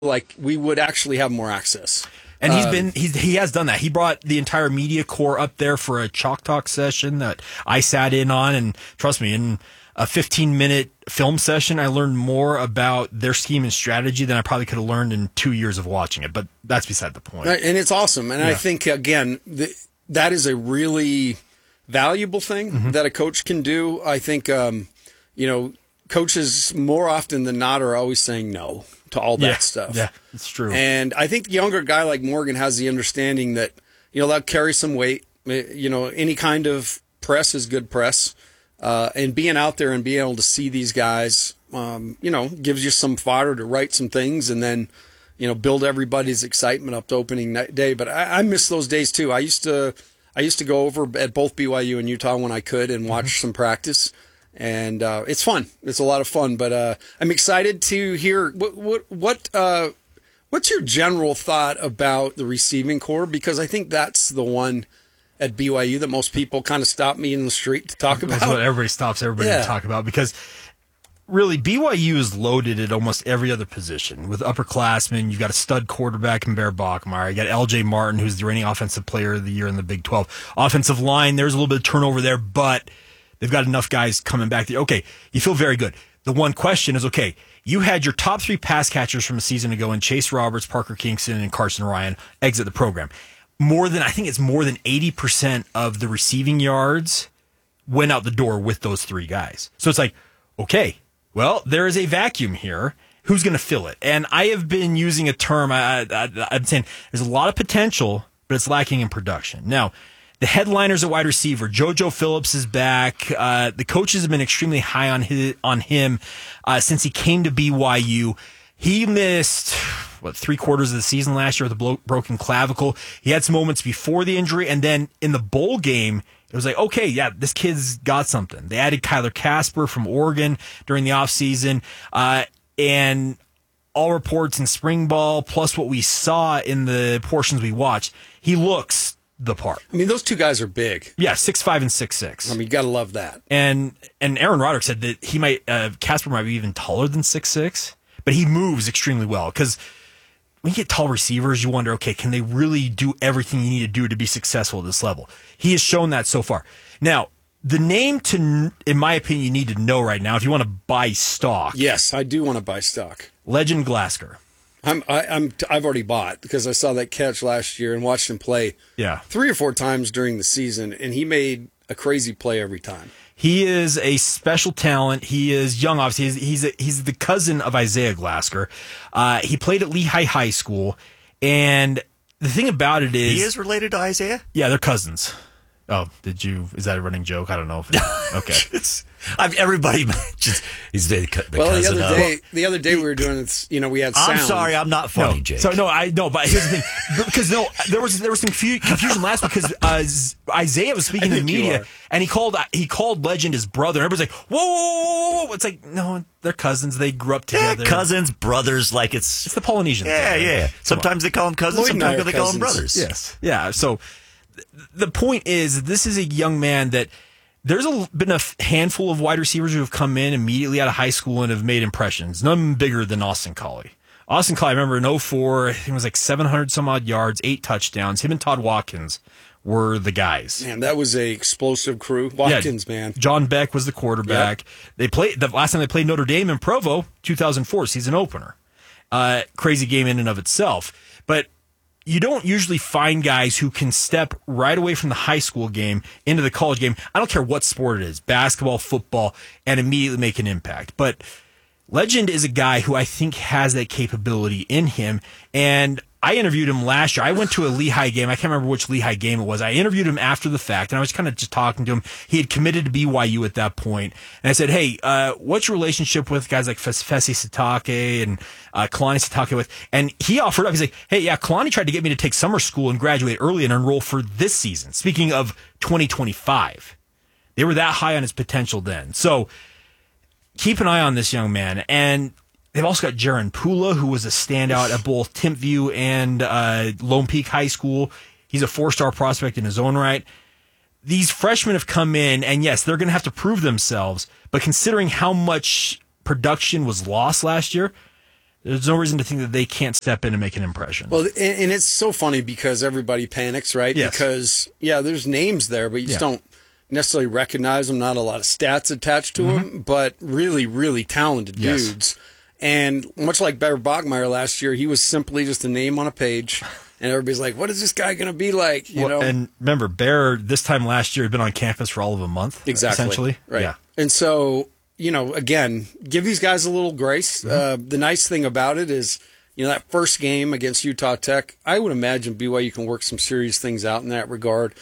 like we would actually have more access. And he has done that. He brought the entire media corps up there for a Chalk Talk session that I sat in on. And trust me, in a 15-minute film session, I learned more about their scheme and strategy than I probably could have learned in 2 years of watching it. But that's beside the point. And it's awesome. And I think, again, that is a really valuable thing that a coach can do. I think, coaches more often than not are always saying no to all that stuff. Yeah, it's true. And I think the younger guy like Morgan has the understanding that, that carries some weight. Any kind of press is good press. And being out there and being able to see these guys, gives you some fodder to write some things and then, build everybody's excitement up to opening day. But I miss those days too. I used to go over at both BYU and Utah when I could and watch some practice. And it's fun. It's a lot of fun. But I'm excited to hear what's your general thought about the receiving corps? Because I think that's the one at BYU that most people kind of stop me in the street to talk about. That's what everybody stops everybody to talk about because really BYU is loaded at almost every other position. With upperclassmen, you've got a stud quarterback in Bear Bachmeier. You got LJ Martin, who's the reigning offensive player of the year in the Big 12. Offensive line, there's a little bit of turnover there, but they've got enough guys coming back there. Okay, you feel very good. The one question is, okay, you had your top 3 pass catchers from a season ago in Chase Roberts, Parker Kingston, and Carson Ryan exit the program. More than 80% of the receiving yards went out the door with those 3 guys. So it's like, okay, well, there is a vacuum here. Who's going to fill it? And I have been using a term, I'm saying there's a lot of potential, but it's lacking in production. Now, the headliners at wide receiver, JoJo Phillips is back. The coaches have been extremely high on him since he came to BYU. He missed 3/4 of the season last year with a broken clavicle. He had some moments before the injury, and then in the bowl game, it was like, okay, yeah, this kid's got something. They added Kyler Casper from Oregon during the offseason, and all reports in spring ball, plus what we saw in the portions we watched, he looks the part. I mean, those 2 guys are big. Yeah, 6'5" and 6'6". I mean, you got to love that. And Aaron Roderick said that he might Casper might be even taller than 6'6", but he moves extremely well because when you get tall receivers, you wonder, okay, can they really do everything you need to do to be successful at this level? He has shown that so far. Now, the name in my opinion, you need to know right now if you want to buy stock. Yes, I do want to buy stock. Legend Glasgow. I've already bought because I saw that catch last year and watched him play 3 or 4 times during the season, and he made a crazy play every time. He is a special talent. He is young, obviously. He's the cousin of Isaiah Glasgow. He played at Lehigh High School, and the thing about it is... He is related to Isaiah? Yeah, they're cousins. Oh, is that a running joke? I don't know. Okay. Everybody mentions he's the cousin the other day we were doing this, we had sound. I'm sorry, I'm not funny, Jake. So I know, but here's the thing. Because there was some confusion last week because Isaiah was speaking to the media and he called Legend his brother. And everybody's like, whoa. It's like, no, they're cousins. They grew up together. Yeah, cousins, brothers, like it's the Polynesian thing. Yeah. Sometimes they call them cousins, sometimes they call them brothers. Yes. Yeah. So the point is, this is a young man that there's been a handful of wide receivers who have come in immediately out of high school and have made impressions. None bigger than Austin Collie. Austin Collie, I remember in 2004, I think it was like 700 some odd yards, 8 touchdowns. Him and Todd Watkins were the guys. Man, that was a explosive crew. Watkins, man. John Beck was the quarterback. Yep. The last time they played Notre Dame in Provo, 2004 season opener. Crazy game in and of itself. But you don't usually find guys who can step right away from the high school game into the college game. I don't care what sport it is, basketball, football, and immediately make an impact. But Legend is a guy who I think has that capability in him. And I interviewed him last year. I went to a Lehigh game. I can't remember which Lehigh game it was. I interviewed him after the fact, and I was kind of just talking to him. He had committed to BYU at that point. And I said, hey, what's your relationship with guys like Fesi Sitake and Kalani Sitake with? And he offered up. He's like, hey, yeah, Kalani tried to get me to take summer school and graduate early and enroll for this season. Speaking of 2025. They were that high on his potential then. So keep an eye on this young man. And they've also got Jaron Pula, who was a standout at both Timpview and Lone Peak High School. He's a 4-star prospect in his own right. These freshmen have come in, and yes, they're going to have to prove themselves. But considering how much production was lost last year, There's no reason to think that they can't step in and make an impression. Well, and it's so funny because everybody panics, right? Yes. Because, there's names there, but you just don't necessarily recognize them. Not a lot of stats attached to them, but really, really talented dudes. And much like Bear Bachmeier last year, he was simply just a name on a page. And everybody's like, what is this guy going to be like? You know? And remember, Bear, this time last year, had been on campus for all of a month. Exactly. Essentially. Right. Yeah. And so, again, give these guys a little grace. The nice thing about it is, that first game against Utah Tech, I would imagine BYU can work some serious things out in that regard.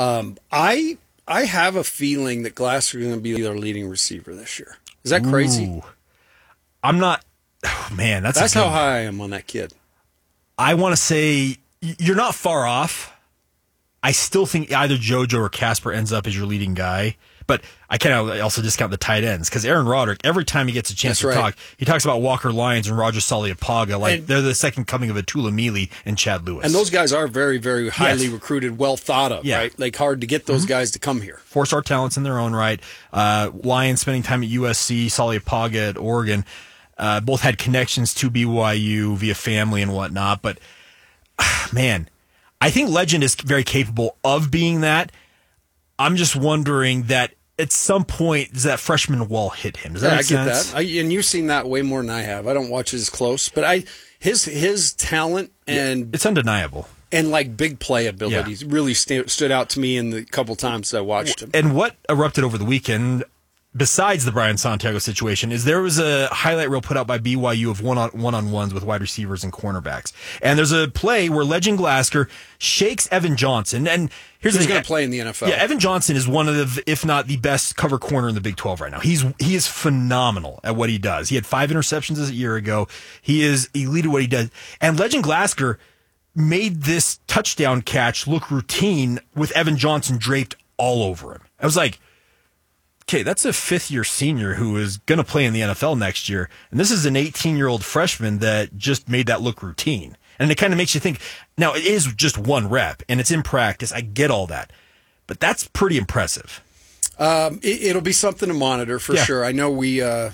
I have a feeling that Glasser is going to be their leading receiver this year. Is that crazy? Ooh. I'm not. Oh, man, that's how high I am on that kid. I want to say you're not far off. I still think either JoJo or Casper ends up as your leading guy. But I can't also discount the tight ends because Aaron Roderick, every time he gets a chance to talk, he talks about Walker Lyons and Roger Saliapaga like they're the second coming of Atula Mealy and Chad Lewis. And those guys are very, very highly recruited, well thought of, right? Like hard to get those guys to come here. 4-star talents in their own right. Lyons spending time at USC, Saliapaga at Oregon. Both had connections to BYU via family and whatnot. But, man, I think Legend is very capable of being that. I'm just wondering that at some point, does that freshman wall hit him? Does that make sense? I get that. And you've seen that way more than I have. I don't watch it as close. But his talent and... It's undeniable. And like big play abilities really stood out to me in the couple times I watched him. And what erupted over the weekend... Besides the Brian Santiago situation, is there was a highlight reel put out by BYU of one-on-ones with wide receivers and cornerbacks. And there's a play where Legend Glasser shakes Evan Johnson. And he's going to play in the NFL. Yeah, Evan Johnson is one of the, if not the best cover corner in the Big 12 right now. He is phenomenal at what he does. He had 5 interceptions a year ago. He is elite at what he does. And Legend Glasser made this touchdown catch look routine with Evan Johnson draped all over him. I was like, okay, that's a 5th-year senior who is going to play in the NFL next year, and this is an 18-year-old freshman that just made that look routine. And it kind of makes you think, now it is just one rep, and it's in practice. I get all that. But that's pretty impressive. It'll be something to monitor for sure. I know we are,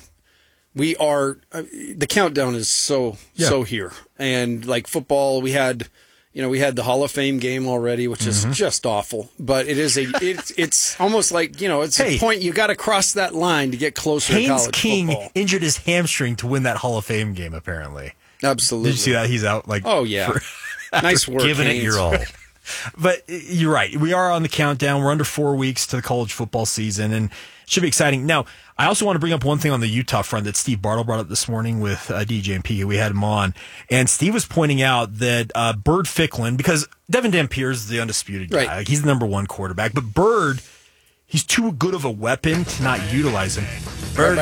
the countdown is so here. And like football, we had the Hall of Fame game already, which is just awful. But it's almost like, it's a point you got to cross that line to get closer to college King football. Injured his hamstring to win that Hall of Fame game, apparently. Absolutely. Did you see that? He's out. Nice work, giving Haynes. it your all. But you're right. We are on the countdown. We're under 4 weeks to the college football season, and it should be exciting. Now, I also want to bring up one thing on the Utah front that Steve Bartle brought up this morning with DJ and P. We had him on, and Steve was pointing out that Bird Ficklin, because Devin Dampier is the undisputed guy. Like, he's the number 1 quarterback, but Bird, he's too good of a weapon to not utilize him. Bird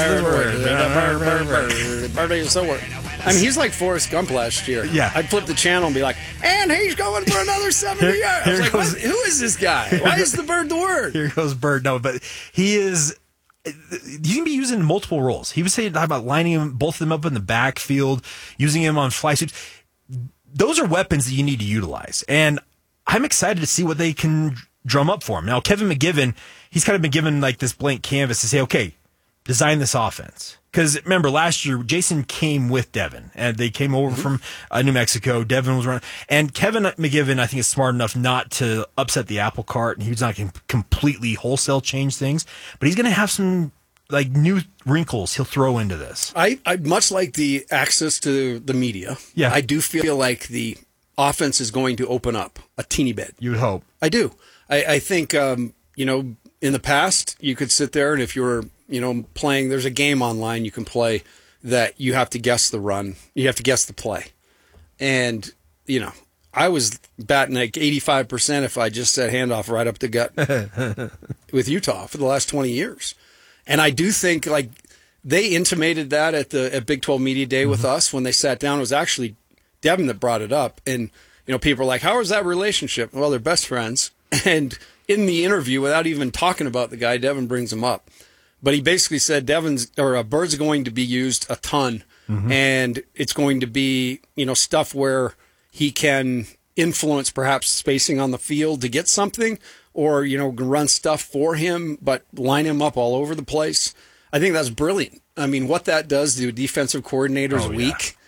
is so work. I mean, he's like Forrest Gump last year. Yeah. I'd flip the channel and be like, and he's going for another 70 yards. I was like, who is this guy? Why is the Bird the word? Here goes Bird. No, but he is... You can be using multiple roles. He was saying about lining both of them up in the backfield, using him on fly sweeps. Those are weapons that you need to utilize. And I'm excited to see what they can drum up for him. Now, Kevin McGivern, he's kind of been given like this blank canvas to say, okay, design this offense. Because remember, last year, Jason came with Devin, and they came over from New Mexico. Devin was running. And Kevin McGivern, I think, is smart enough not to upset the apple cart, and he's not going to completely wholesale change things. But he's going to have some new wrinkles he'll throw into this. I much like the access to the media. Yeah. I do feel like the offense is going to open up a teeny bit. You would hope. I do. I think, in the past, you could sit there, and if you were playing, there's a game online you can play that you have to guess the run. You have to guess the play. And, I was batting like 85% if I just said handoff right up the gut with Utah for the last 20 years. And I do think they intimated that at Big 12 Media Day with us when they sat down. It was actually Devin that brought it up. And, people are like, how is that relationship? Well, they're best friends. And in the interview, without even talking about the guy, Devin brings him up. But he basically said Bird's going to be used a ton, and it's going to be, stuff where he can influence perhaps spacing on the field to get something, or, run stuff for him, but line him up all over the place. I think that's brilliant. I mean, what that does to a defensive coordinator's week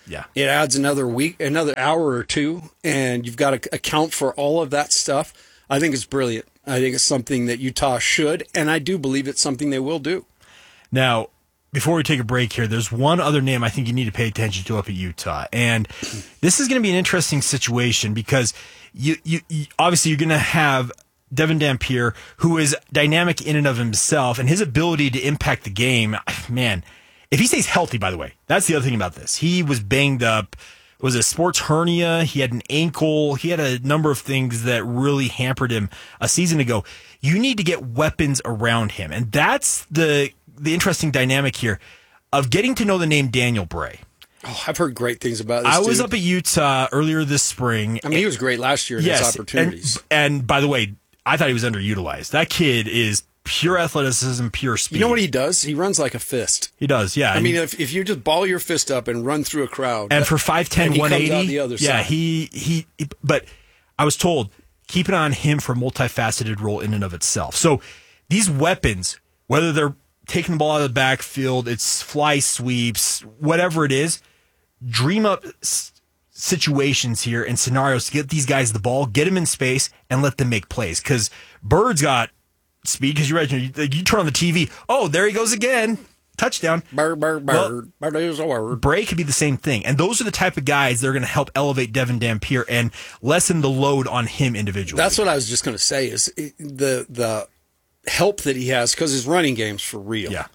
Yeah. It adds another week, another hour or two, and you've got to account for all of that stuff. I think it's brilliant. I think it's something that Utah should, and I do believe it's something they will do. Now, before we take a break here, there's one other name I think you need to pay attention to up at Utah. And this is going to be an interesting situation because you obviously you're going to have Devin Dampier, who is dynamic in and of himself, and his ability to impact the game, man, if he stays healthy, by the way, that's the other thing about this. He was banged up. It was a sports hernia. He had an ankle. He had a number of things that really hampered him a season ago. You need to get weapons around him. And that's the interesting dynamic here of getting to know the name Daniel Bray. Oh, I've heard great things about this. I was up at Utah earlier this spring. I mean, he was great last year in his opportunities. And by the way, I thought he was underutilized. That kid is pure athleticism, pure speed. You know what he does? He runs like a fist. He does, yeah. I mean, if you just ball your fist up and run through a crowd. And for 5'10", 180, comes out the other side. he but I was told, keep an eye on him for a multifaceted role in and of itself. So these weapons, whether they're taking the ball out of the backfield, it's fly sweeps, whatever it is, dream up situations here and scenarios to get these guys the ball, get them in space, and let them make plays. Because Bird's got speed, because you turn on the TV, oh, there he goes again. Touchdown. Bird. Bird is a word. Bray could be the same thing. And those are the type of guys that are going to help elevate Devin Dampier and lessen the load on him individually. That's what I was just going to say is the help that he has, because his running game's for real. Yeah.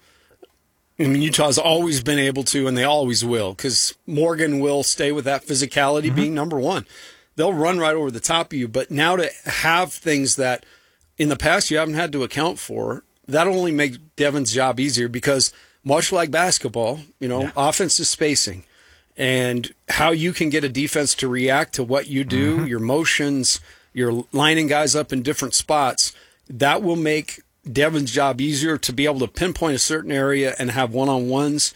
I mean, Utah's always been able to, and they always will, because Morgan will stay with that physicality being number one. They'll run right over the top of you, but now to have things that in the past you haven't had to account for, that'll only make Devin's job easier, because much like basketball, offense is spacing, and how you can get a defense to react to what you do, your motions, you're lining guys up in different spots, that will make Devin's job easier to be able to pinpoint a certain area and have one-on-ones.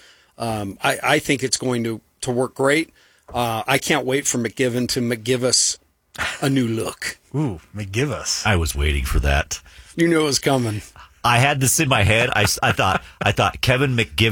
I think it's going to work great. I can't wait for McGivern to give us a new look. Ooh, McGivus. I was waiting for that. You knew it was coming. I had this in my head. I thought Kevin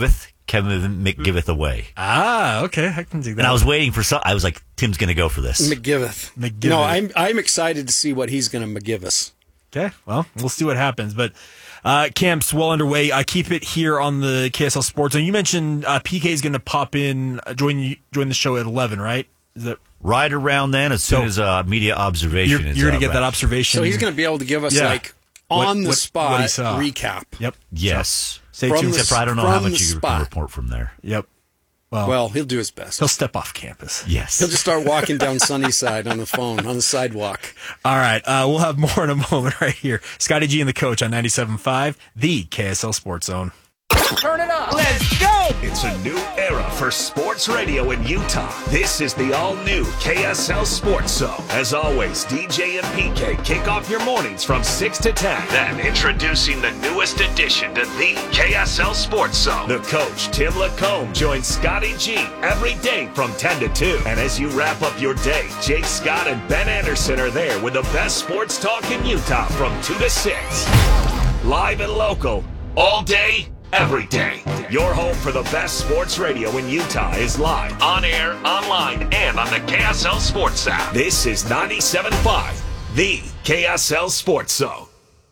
McGiveth away. Ah, okay. I can do that. And I was waiting for I was like, Tim's going to go for this. McGiveth. No, I'm excited to see what he's going to McGive us. Okay, well, we'll see what happens. But camp's well underway. I keep it here on the KSL Sports. And you mentioned PK is going to pop in, join the show at 11, right? Is that right around then? As soon as media observation is you're going to get that observation. So he's going to be able to give us on the spot recap. Yep. Yes. So, stay tuned. Except for I don't know how much you can report from there. Yep. Well, he'll do his best. He'll step off campus. Yes. He'll just start walking down Sunnyside on the phone, on the sidewalk. All right. We'll have more in a moment right here. Scotty G and the Coach on 97.5, the KSL Sports Zone. Turn it up. Let's go. It's a new era for sports radio in Utah. This is the all-new KSL Sports Zone. As always, DJ and PK kick off your mornings from 6 to 10. Then introducing the newest addition to the KSL Sports Zone. The coach, Tim Lacombe, joins Scotty G every day from 10 to 2. And as you wrap up your day, Jake Scott and Ben Anderson are there with the best sports talk in Utah from 2 to 6. Live and local, all day, every day. Your home for the best sports radio in Utah is live, on air, online, and on the KSL Sports app. This is 97.5, the KSL Sports Zone.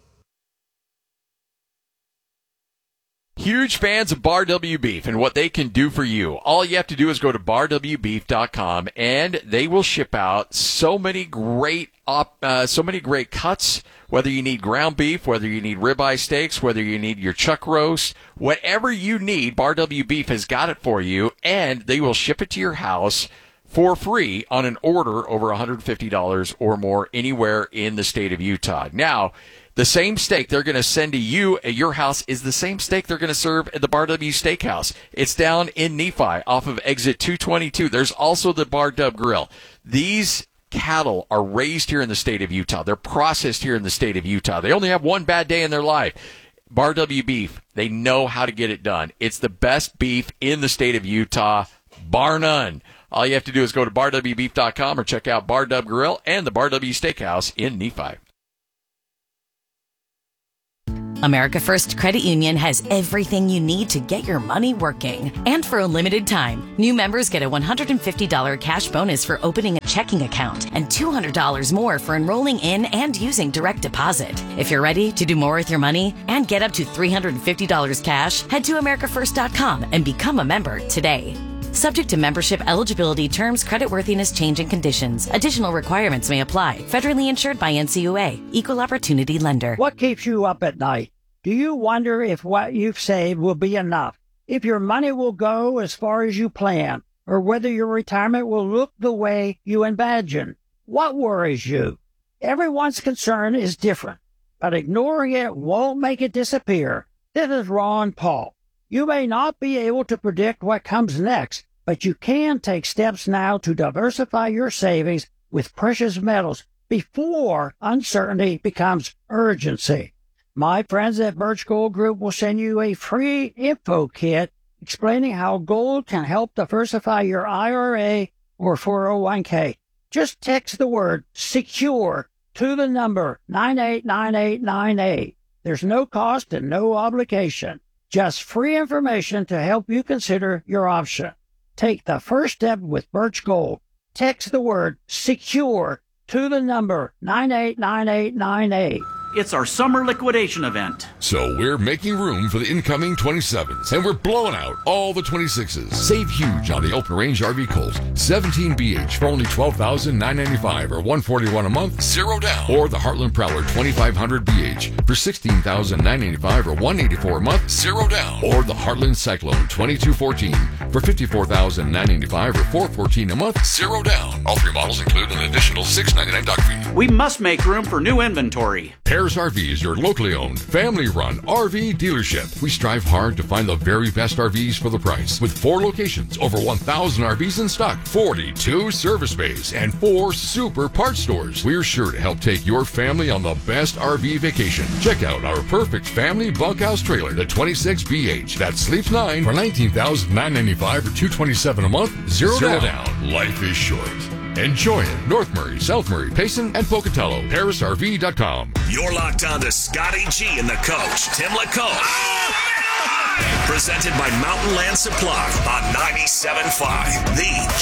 Huge fans of Bar W Beef and what they can do for you. All you have to do is go to barwbeef.com and they will ship out so many great cuts, whether you need ground beef, whether you need ribeye steaks, whether you need your chuck roast, whatever you need, Bar W Beef has got it for you, and they will ship it to your house for free on an order over $150 or more anywhere in the state of Utah. Now, the same steak they're going to send to you at your house is the same steak they're going to serve at the Bar W Steakhouse. It's down in Nephi off of exit 222. There's also the Bar Dub Grill. These cattle are raised here in the state of Utah. They're processed here in the state of Utah. They only have one bad day in their life. Bar W Beef, they know how to get it done. It's the best beef in the state of Utah, bar none. All you have to do is go to barwbeef.com or check out Bar Dub Grill and the Bar W Steakhouse in Nephi. America First Credit Union has everything you need to get your money working. And for a limited time, new members get a $150 cash bonus for opening a checking account and $200 more for enrolling in and using direct deposit. If you're ready to do more with your money and get up to $350 cash, head to americafirst.com and become a member today. Subject to membership, eligibility, terms, creditworthiness, change, and conditions. Additional requirements may apply. Federally insured by NCUA. Equal Opportunity Lender. What keeps you up at night? Do you wonder if what you've saved will be enough? If your money will go as far as you plan? Or whether your retirement will look the way you imagine? What worries you? Everyone's concern is different, but ignoring it won't make it disappear. This is Ron Paul. You may not be able to predict what comes next, but you can take steps now to diversify your savings with precious metals before uncertainty becomes urgency. My friends at Birch Gold Group will send you a free info kit explaining how gold can help diversify your IRA or 401k. Just text the word SECURE to the number 989898. There's no cost and no obligation. Just free information to help you consider your option. Take the first step with Birch Gold. Text the word SECURE to the number 989898. It's our summer liquidation event. So we're making room for the incoming 27s, and we're blowing out all the 26s. Save huge on the Open Range RV Colt 17 BH for only $12,995 or $141 a month, zero down. Or the Heartland Prowler 2500 BH for $16,995 or $184 a month, zero down. Or the Heartland Cyclone 2214 for $54,995 or $414 a month, zero down. All three models include an additional $699 dock fee. We must make room for new inventory. Paris RV is your locally owned, family-run RV dealership. We strive hard to find the very best RVs for the price. With 4 locations, over 1,000 RVs in stock, 42 service bays, and 4 super parts stores. We're sure to help take your family on the best RV vacation. Check out our perfect family bunkhouse trailer, the 26BH. That sleeps 9 for $19,995 or $227 a month, zero down. Life is short. Enjoy it. North Murray, South Murray, Payson, and Pocatello. ParisRV.com. You're locked on to Scotty G and the coach, Tim LaCoste. Presented by Mountain Land Supply on 97.5, the